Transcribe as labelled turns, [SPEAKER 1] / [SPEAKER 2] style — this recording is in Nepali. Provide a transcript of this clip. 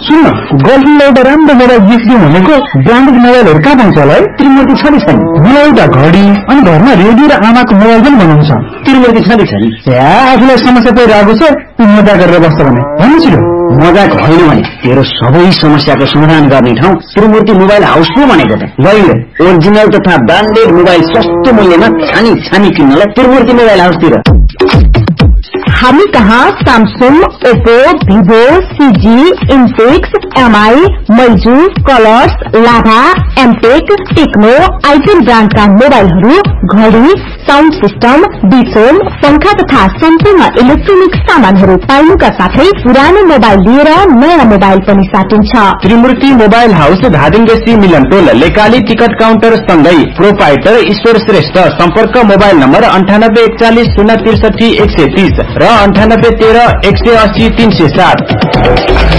[SPEAKER 1] सुन्न गर्लफ्रेन्डलाई एउटा राम्रो मोबाइल गिफ्ट दिउँ भनेको ब्रान्डेड मोबाइलहरू कहाँ पाउँछ होला है?
[SPEAKER 2] त्रिमूर्ति छ नि छैन?
[SPEAKER 1] मलाई एउटा घडी अनि घरमा रेडियो र आमाको मोबाइल पनि बनाउँछ।
[SPEAKER 2] त्रिमूर्ति छ नि छैन?
[SPEAKER 1] आफूलाई समस्या परिरहेको छ, तँ मजा गरेर बस्छ भने भन्नु छिटो।
[SPEAKER 2] मजाक होइन भने तेरो सबै समस्याको समाधान गर्ने ठाउँ त्रिमूर्ति मोबाइल हाउस पो भनेको त।
[SPEAKER 1] गइले
[SPEAKER 2] ओरिजिनल तथा ब्रान्डेड मोबाइल सस्तो मूल्यमा छानी किन्नलाई त्रिमूर्ति मोबाइल हाउसतिर।
[SPEAKER 3] हामी कहाँ Samsung, Oppo, Vivo, CG, इन्फिक्स, MI, मैजू, colours, लाभा, एमटेक, टेक्नो, आइटेल ब्रान्डका मोबाइलहरू, घडी, साउन्ड सिस्टम, डिफोन, पंखा तथा सम्पूर्ण इलेक्ट्रोनिक सामानहरू पाइनुका साथै पुरानो मोबाइल लिएर नयाँ मोबाइल पनि साटिन्छ।
[SPEAKER 4] त्रिमूर्ति मोबाइल हाउस धादिङदेशी मिलनटोल लेकाली टिकट काउन्टर सँगै प्रोपाइटर ईश्वर श्रेष्ठ। सम्पर्क मोबाइल नम्बर 9841 063 130 र 9813 180 307।